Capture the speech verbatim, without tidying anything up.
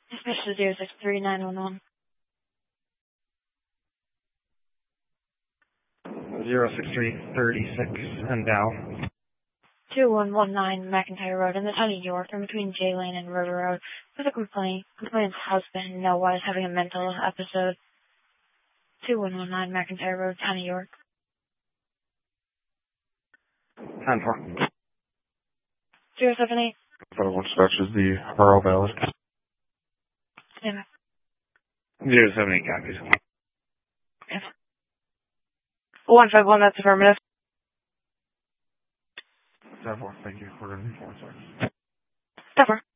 Suspicious zero six three nine one one. zero six three thirty-six and Dow. two one one nine McIntyre Road in the town of York, in between J Lane and River Road, with a complaint. Complaint's husband, Noah, is having a mental episode. two one one nine McIntyre Road, town of York. ten four. zero seven eight. Photo search is the Earl valid. Yeah. zero seven eight copies. Yeah. one five one, that's affirmative. ten four, thank you for the information. ten four.